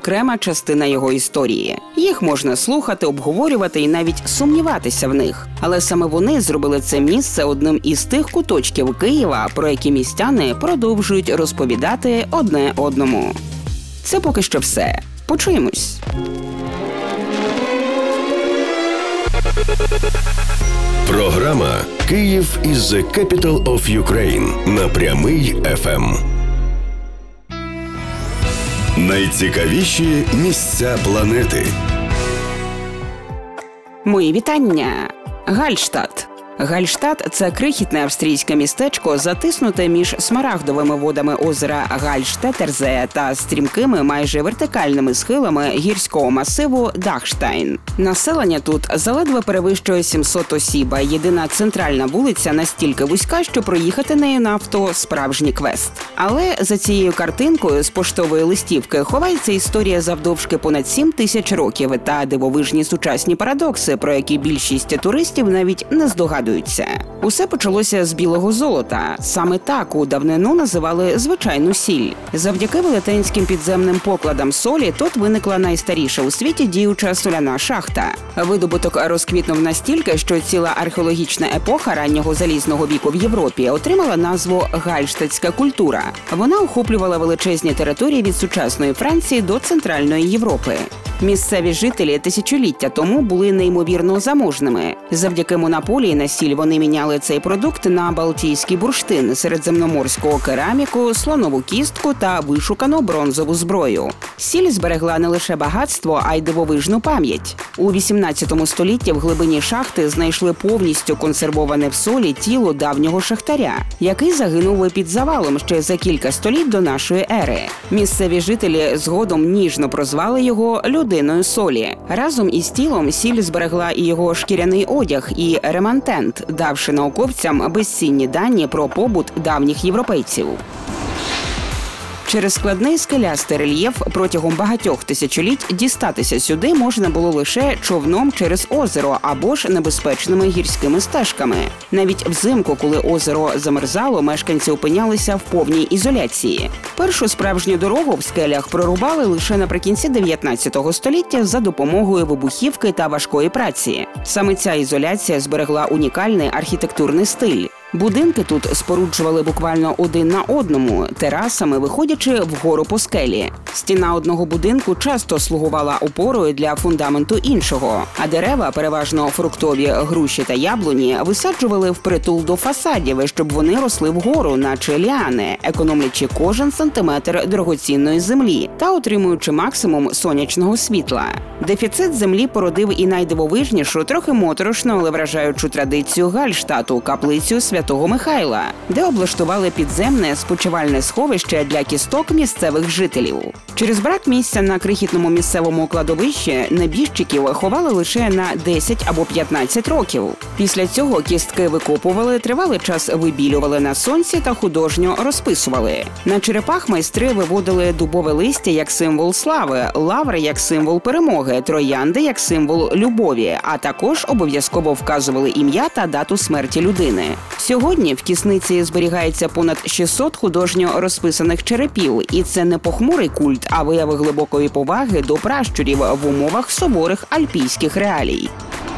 окрема частина його історії. Їх можна слухати, обговорювати і навіть сумніватися в них. Але саме вони зробили це місце одним із тих куточків Києва, про які містяни продовжують розповідати одне одному. Це поки що все. Почуємось. Програма «Київ is the capital of Ukraine» на Прямий ФМ. Найцікавіші місця планети. Мої вітання! Гальштадт. Гальштадт – це крихітне австрійське містечко, затиснуте між смарагдовими водами озера Гальштетерзе та стрімкими, майже вертикальними схилами гірського масиву Дахштайн. Населення тут заледве перевищує 700 осіб, а єдина центральна вулиця настільки вузька, що проїхати нею на авто – справжній квест. Але за цією картинкою з поштової листівки ховається історія завдовжки понад 7 тисяч років та дивовижні сучасні парадокси, про які більшість туристів навіть не здогадуються. Усе почалося з білого золота. Саме так у давнину називали звичайну сіль. Завдяки велетенським підземним покладам солі тут виникла найстаріша у світі діюча соляна шахта. Видобуток розквітнув настільки, що ціла археологічна епоха раннього залізного віку в Європі отримала назву гальштадтська культура. Вона охоплювала величезні території від сучасної Франції до Центральної Європи. Місцеві жителі тисячоліття тому були неймовірно заможними. Завдяки монополії на сіль вони міняли цей продукт на балтійський бурштин, середземноморську кераміку, слонову кістку та вишукану бронзову зброю. Сіль зберегла не лише багатство, а й дивовижну пам'ять. У 18 столітті в глибині шахти знайшли повністю консервоване в солі тіло давнього шахтаря, який загинув під завалом ще за кілька століть до нашої ери. Місцеві жителі згодом ніжно прозвали його людиною солі. Разом із тілом сіль зберегла і його шкіряний одяг, і ремантент, давши науковцям безцінні дані про побут давніх європейців. Через складний скелястий рельєф протягом багатьох тисячоліть дістатися сюди можна було лише човном через озеро або ж небезпечними гірськими стежками. Навіть взимку, коли озеро замерзало, мешканці опинялися в повній ізоляції. Першу справжню дорогу в скелях прорубали лише наприкінці 19 століття за допомогою вибухівки та важкої праці. Саме ця ізоляція зберегла унікальний архітектурний стиль. Будинки тут споруджували буквально один на одному, терасами виходячи вгору по скелі. Стіна одного будинку часто слугувала опорою для фундаменту іншого, а дерева, переважно фруктові, груші та яблуні, висаджували впритул до фасадів, щоб вони росли вгору, наче ліани, економлячи кожен сантиметр дорогоцінної землі та отримуючи максимум сонячного світла. Дефіцит землі породив і найдивовижнішу, трохи моторошну, але вражаючу традицію Гальштадту – каплицю Святого Михайла, де облаштували підземне спочивальне сховище для кісток місцевих жителів. Через брак місця на крихітному місцевому кладовищі небіжчиків ховали лише на 10 або 15 років. Після цього кістки викопували, тривалий час вибілювали на сонці та художньо розписували. На черепах майстри виводили дубове листя як символ слави, лаври як символ перемоги, троянди як символ любові, а також обов'язково вказували ім'я та дату смерті людини. Сьогодні в кісниці зберігається понад 600 художньо розписаних черепів, і це не похмурий культ, а вияви глибокої поваги до пращурів в умовах суворих альпійських реалій.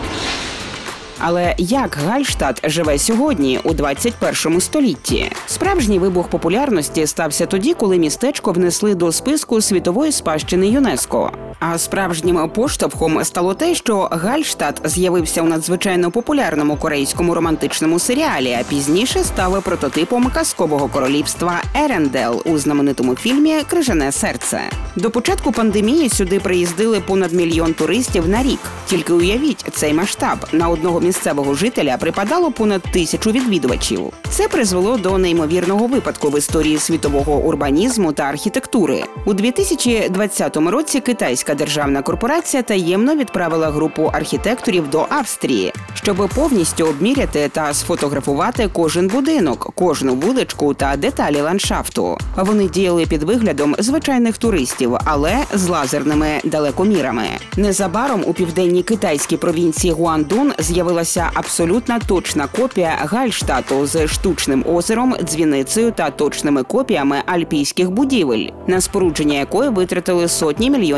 Але як Гальштадт живе сьогодні, у 21 столітті? Справжній вибух популярності стався тоді, коли містечко внесли до списку світової спадщини ЮНЕСКО. А справжнім поштовхом стало те, що Гальштадт з'явився у надзвичайно популярному корейському романтичному серіалі, а пізніше став прототипом казкового королівства Ерендел у знаменитому фільмі «Крижане серце». До початку пандемії сюди приїздили понад 1 мільйон туристів на рік. Тільки уявіть цей масштаб. На одного місцевого жителя припадало понад 1000 відвідувачів. Це призвело до неймовірного випадку в історії світового урбанізму та архітектури. У 2020 році китайська державна корпорація таємно відправила групу архітекторів до Австрії, щоб повністю обміряти та сфотографувати кожен будинок, кожну вуличку та деталі ландшафту. Вони діяли під виглядом звичайних туристів, але з лазерними далекомірами. Незабаром у південній китайській провінції Гуандун з'явилася абсолютно точна копія Гальштадту з штучним озером, дзвіницею та точними копіями альпійських будівель, на спорудження якої витратили сотні мільйонів